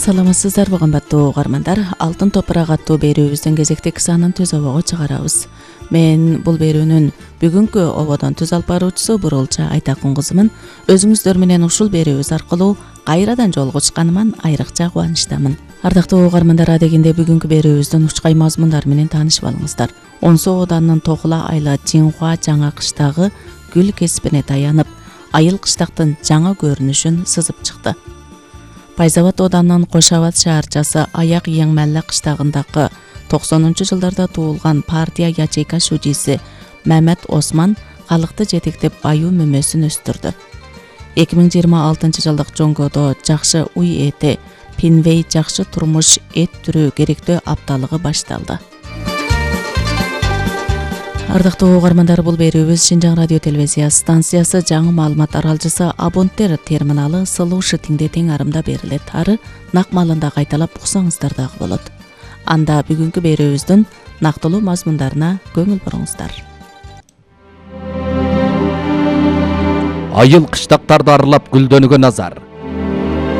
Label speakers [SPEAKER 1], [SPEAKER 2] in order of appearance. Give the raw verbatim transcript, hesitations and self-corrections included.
[SPEAKER 1] Саламатсыздар кымбаттуу угармандар. Алтын топурак аттуу берүүбүздүн кезектик санын түз обого чыгарабыз. Мен бул берүүнүн бүгүнкү ободон түз алып баруучусу Бурулча Айтакун кызымын. Өзүңүздөр менен ушул берүүбүз аркылуу кайрадан жолугушканыман айрыкча кубанычтамын. Ардактуу угармандар, адегенде бүгүнкү берүүбүздүн учкай мазмундары менен таанышып алыңыздар. Онсо Оданынын Тохула айла Жинхуа жаңа кыштагы гүл кесипине таянып, айыл кыштактын жаңа көрүнүшүн сызып чыкты. Пайзабад Оданынын Кошабад шаарчасы Аяк Ең Мәлле кыштагындагы токсонунчу жылдарда туулган партия ячейка шужиси Мамед Осман калыкты жетектеп аюу мөмөсүн өстүрдү. эки миң жыйырма алтынчы жылдык жоңгодо жакшы уй эти, Пинвей жакшы турмуш эт түрү керектөө апталыгы башталды. Ардактуу угармандар, бул берүүбүз Шинжаң радио телевизия станциясы жаңы маалымат аралжысы Абонттер терминалы Сылуу Шытиңде тең арымда берилет. Ары нак маалында кайталап уксаңыздар дагы болот. Анда бүгүнкү берүүбүздүн нактылуу мазмундарына көңүл буруңуздар.
[SPEAKER 2] Айыл кыштактарды аралап гүлдөнүүгө назар.